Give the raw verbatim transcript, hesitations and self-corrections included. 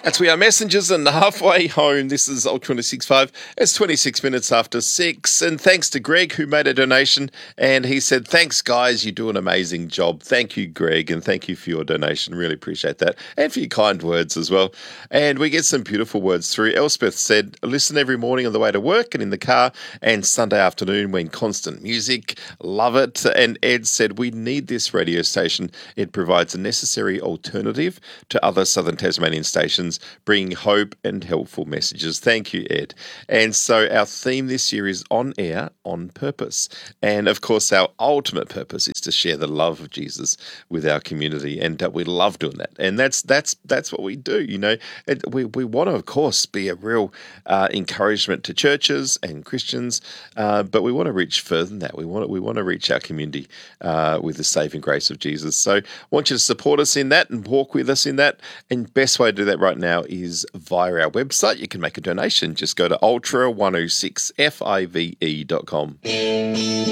As we are messengers and halfway home, this is Ultra twenty-six point five. It's twenty-six minutes after six. And thanks to Greg, who made a donation. And he said, thanks, guys. You do an amazing job. Thank you, Greg. And thank you for your donation. Really appreciate that. And for your kind words as well. And we get some beautiful words through. Elspeth said, listen every morning on the way to work and in the car, and Sunday afternoon when constant music. Love it. And Ed said, we need this radio station. It provides a necessary alternative to other Southern Tasmanian stations, bringing hope and helpful messages. Thank you, Ed. And so our theme this year is On Air, On Purpose. And of course, our ultimate purpose is to share the love of Jesus with our community. And uh, we love doing that. And that's that's that's what we do, you know. And we, we want to, of course, be a real uh, encouragement to churches and Christians, uh, but we want to reach further than that. We want to, we want to reach our community uh, with the saving grace of Jesus. So I want you to support us in that and walk with us in that. And best way to do that right now is via our website. You can make a donation. Just go to ultra one oh six five e dot com.